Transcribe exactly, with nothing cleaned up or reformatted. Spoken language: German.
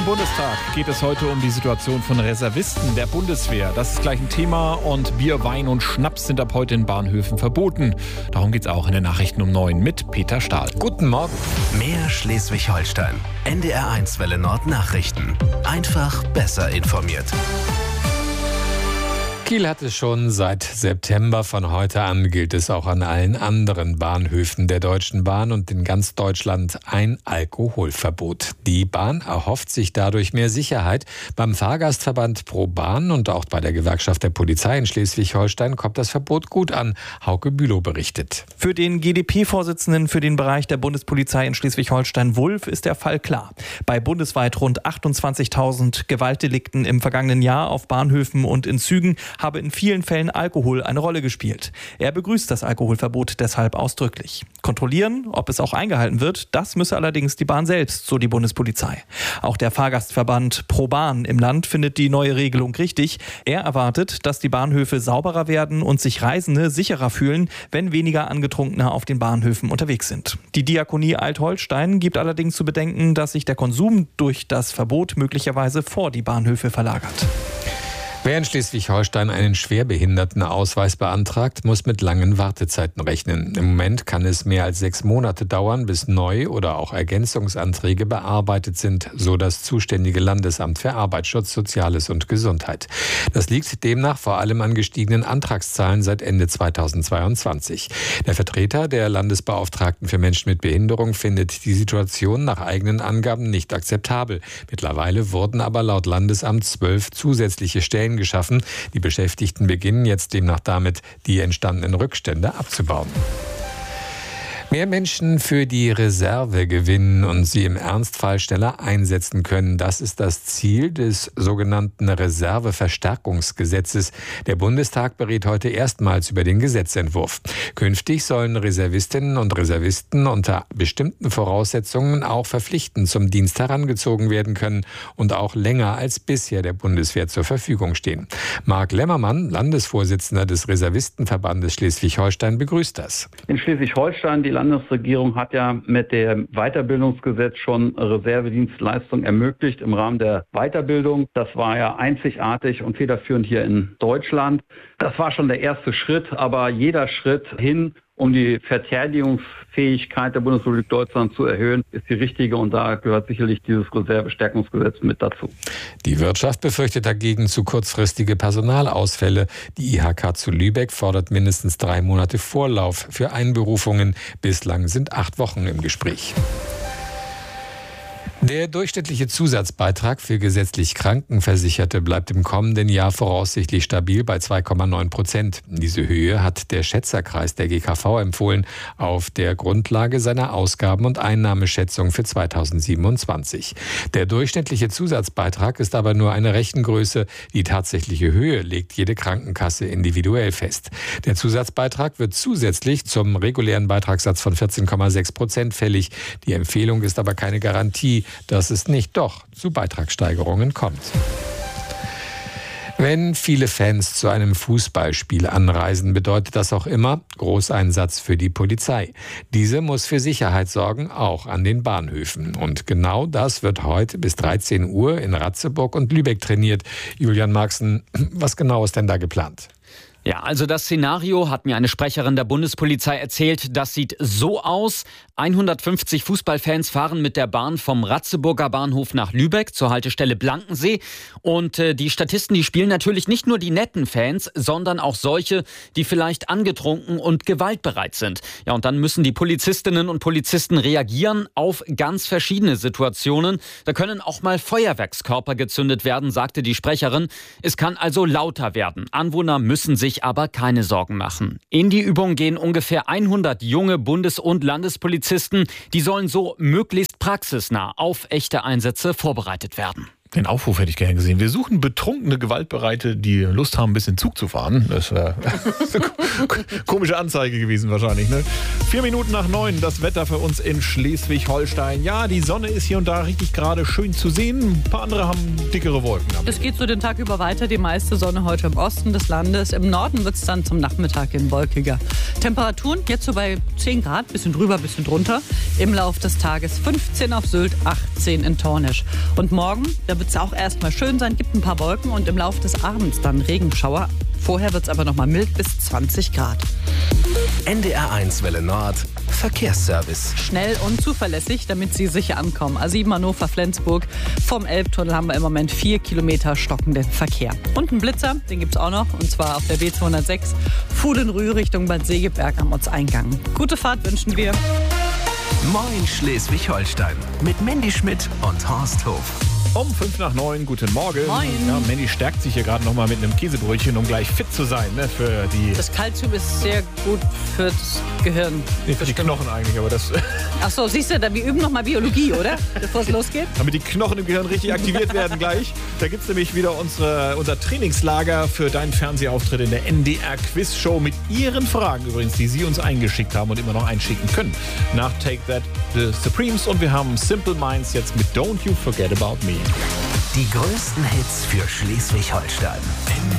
Bundestag geht es heute um die Situation von Reservisten der Bundeswehr. Das ist gleich ein Thema und Bier, Wein und Schnaps sind ab heute in Bahnhöfen verboten. Darum geht es auch in den Nachrichten um neun mit Peter Stahl. Guten Morgen. Mehr Schleswig-Holstein. N D R eins Welle Nord Nachrichten. Einfach besser informiert. Kiel hat es schon seit September. Von heute an gilt es auch an allen anderen Bahnhöfen der Deutschen Bahn und in ganz Deutschland ein Alkoholverbot. Die Bahn erhofft sich dadurch mehr Sicherheit. Beim Fahrgastverband ProBahn und auch bei der Gewerkschaft der Polizei in Schleswig-Holstein kommt das Verbot gut an. Hauke Bülow berichtet. Für den G D P-Vorsitzenden für den Bereich der Bundespolizei in Schleswig-Holstein, Wulff, ist der Fall klar. Bei bundesweit rund achtundzwanzigtausend Gewaltdelikten im vergangenen Jahr auf Bahnhöfen und in Zügen habe in vielen Fällen Alkohol eine Rolle gespielt. Er begrüßt das Alkoholverbot deshalb ausdrücklich. Kontrollieren, ob es auch eingehalten wird, das müsse allerdings die Bahn selbst, so die Bundespolizei. Auch der Fahrgastverband ProBahn im Land findet die neue Regelung richtig. Er erwartet, dass die Bahnhöfe sauberer werden und sich Reisende sicherer fühlen, wenn weniger Angetrunkene auf den Bahnhöfen unterwegs sind. Die Diakonie Alt-Holstein gibt allerdings zu bedenken, dass sich der Konsum durch das Verbot möglicherweise vor die Bahnhöfe verlagert. Wer in Schleswig-Holstein einen Schwerbehindertenausweis beantragt, muss mit langen Wartezeiten rechnen. Im Moment kann es mehr als sechs Monate dauern, bis Neu- oder auch Ergänzungsanträge bearbeitet sind, so das zuständige Landesamt für Arbeitsschutz, Soziales und Gesundheit. Das liegt demnach vor allem an gestiegenen Antragszahlen seit Ende zweitausendzweiundzwanzig. Der Vertreter der Landesbeauftragten für Menschen mit Behinderung findet die Situation nach eigenen Angaben nicht akzeptabel. Mittlerweile wurden aber laut Landesamt zwölf zusätzliche Stellen geschaffen. Die Beschäftigten beginnen jetzt demnach damit, die entstandenen Rückstände abzubauen. Mehr Menschen für die Reserve gewinnen und sie im Ernstfall schneller einsetzen können. Das ist das Ziel des sogenannten Reserveverstärkungsgesetzes. Der Bundestag berät heute erstmals über den Gesetzentwurf. Künftig sollen Reservistinnen und Reservisten unter bestimmten Voraussetzungen auch verpflichtend zum Dienst herangezogen werden können und auch länger als bisher der Bundeswehr zur Verfügung stehen. Marc Lemmermann, Landesvorsitzender des Reservistenverbandes Schleswig-Holstein, begrüßt das. In Schleswig-Holstein, die Landesregierung hat ja mit dem Weiterbildungsgesetz schon Reservedienstleistungen ermöglicht im Rahmen der Weiterbildung. Das war ja einzigartig und federführend hier in Deutschland. Das war schon der erste Schritt, aber jeder Schritt hin, um die Verteidigungsfähigkeit der Bundesrepublik Deutschland zu erhöhen, ist die richtige und da gehört sicherlich dieses Reservestärkungsgesetz mit dazu. Die Wirtschaft befürchtet dagegen zu kurzfristige Personalausfälle. Die I H K zu Lübeck fordert mindestens drei Monate Vorlauf für Einberufungen. Bislang sind acht Wochen im Gespräch. Der durchschnittliche Zusatzbeitrag für gesetzlich Krankenversicherte bleibt im kommenden Jahr voraussichtlich stabil bei zwei Komma neun Prozent. Diese Höhe hat der Schätzerkreis der G K V empfohlen, auf der Grundlage seiner Ausgaben- und Einnahmeschätzung für zweitausendsiebenundzwanzig. Der durchschnittliche Zusatzbeitrag ist aber nur eine Rechengröße. Die tatsächliche Höhe legt jede Krankenkasse individuell fest. Der Zusatzbeitrag wird zusätzlich zum regulären Beitragssatz von vierzehn Komma sechs Prozent fällig. Die Empfehlung ist aber keine Garantie, dass es nicht doch zu Beitragssteigerungen kommt. Wenn viele Fans zu einem Fußballspiel anreisen, bedeutet das auch immer Großeinsatz für die Polizei. Diese muss für Sicherheit sorgen, auch an den Bahnhöfen. Und genau das wird heute bis dreizehn Uhr in Ratzeburg und Lübeck trainiert. Julian Marxen, was genau ist denn da geplant? Ja, also das Szenario, hat mir eine Sprecherin der Bundespolizei erzählt, das sieht so aus. hundertfünfzig Fußballfans fahren mit der Bahn vom Ratzeburger Bahnhof nach Lübeck zur Haltestelle Blankensee. Und äh, die Statisten, die spielen natürlich nicht nur die netten Fans, sondern auch solche, die vielleicht angetrunken und gewaltbereit sind. Ja, und dann müssen die Polizistinnen und Polizisten reagieren auf ganz verschiedene Situationen. Da können auch mal Feuerwerkskörper gezündet werden, sagte die Sprecherin. Es kann also lauter werden. Anwohner müssen sich aber keine Sorgen machen. In die Übung gehen ungefähr hundert junge Bundes- und Landespolizisten. Die sollen so möglichst praxisnah auf echte Einsätze vorbereitet werden. Den Aufruf hätte ich gerne gesehen. Wir suchen betrunkene Gewaltbereite, die Lust haben, ein bisschen Zug zu fahren. Das wäre eine komische Anzeige gewesen wahrscheinlich. Ne? Vier Minuten nach neun, das Wetter für uns in Schleswig-Holstein. Ja, die Sonne ist hier und da richtig gerade schön zu sehen. Ein paar andere haben dickere Wolken. Es geht so den Tag über weiter. Die meiste Sonne heute im Osten des Landes. Im Norden wird es dann zum Nachmittag hin wolkiger. Temperaturen jetzt so bei zehn Grad, bisschen drüber, bisschen drunter. Im Lauf des Tages fünfzehn auf Sylt, achtzehn in Tornisch. Und morgen, da wird es auch erstmal schön sein, gibt ein paar Wolken und im Laufe des Abends dann Regenschauer. Vorher wird es aber noch mal mild bis zwanzig Grad. N D R eins Welle Nord, Verkehrsservice. Schnell und zuverlässig, damit Sie sicher ankommen. A sieben Hannover-Flensburg. Vom Elbtunnel haben wir im Moment vier Kilometer stockenden Verkehr. Und einen Blitzer, den gibt es auch noch, und zwar auf der B zweihundertsechs, Fuhlenrüh Richtung Bad Segeberg am Ortseingang. Gute Fahrt wünschen wir. Moin Schleswig-Holstein mit Mandy Schmidt und Horst Hof. Um fünf nach neun, guten Morgen. Moin. Ja, Mandy stärkt sich hier gerade noch mal mit einem Käsebrötchen, um gleich fit zu sein, ne, für die... Das Kalzium ist sehr gut fürs Gehirn. Nee, für die Knochen eigentlich, aber das... Ach so, siehst du, wir üben noch mal Biologie, oder? Bevor es losgeht. Damit die Knochen im Gehirn richtig aktiviert werden gleich. Da gibt es nämlich wieder unsere, unser Trainingslager für deinen Fernsehauftritt in der N D R Quiz Show mit Ihren Fragen übrigens, die Sie uns eingeschickt haben und immer noch einschicken können. Nach Take That, The Supremes, und wir haben Simple Minds jetzt mit Don't You Forget About Me. Die größten Hits für Schleswig-Holstein.